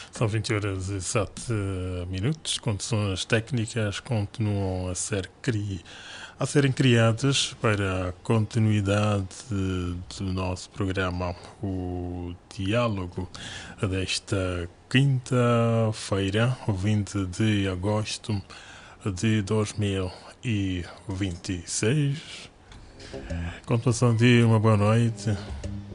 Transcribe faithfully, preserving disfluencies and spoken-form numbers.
São vinte horas e sete minutos. Condições técnicas continuam a, ser cri... a serem criadas para a continuidade do nosso programa, o Diálogo, desta quinta-feira, vinte de agosto de dois mil e vinte e seis. Continuação de uma boa noite.